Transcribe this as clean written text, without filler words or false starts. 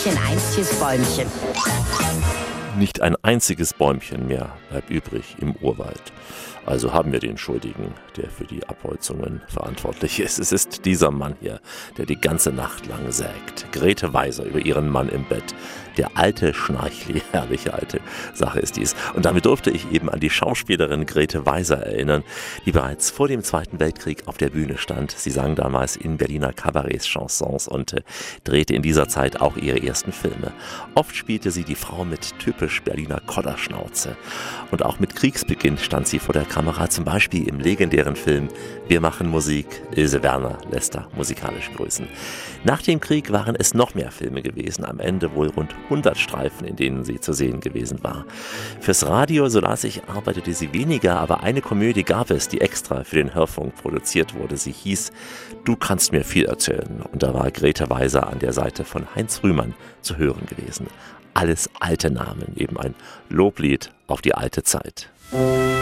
Bäumchen, einziges Bäumchen. Nicht ein einziges Bäumchen mehr bleibt übrig im Urwald. Also haben wir den Schuldigen, der für die Abholzungen verantwortlich ist. Es ist dieser Mann hier, der die ganze Nacht lang sägt. Grete Weiser über ihren Mann im Bett. Der alte Schnarchli, herrliche alte Sache ist dies. Und damit durfte ich eben an die Schauspielerin Grete Weiser erinnern, die bereits vor dem Zweiten Weltkrieg auf der Bühne stand. Sie sang damals in Berliner Kabarets Chansons und drehte in dieser Zeit auch ihre ersten Filme. Oft spielte sie die Frau mit typisch Berliner Kodderschnauze. Und auch mit Kriegsbeginn stand sie vor der Kamera, zum Beispiel im legendären Film Wir machen Musik. Ilse Werner lässt da musikalisch grüßen. Nach dem Krieg waren es noch mehr Filme gewesen, am Ende wohl rund 100 Streifen, in denen sie zu sehen gewesen war. Fürs Radio, so las ich, arbeitete sie weniger, aber eine Komödie gab es, die extra für den Hörfunk produziert wurde. Sie hieß Du kannst mir viel erzählen. Und da war Grete Weiser an der Seite von Heinz Rühmann zu hören gewesen. Alles alte Namen, eben ein Loblied auf die alte Zeit.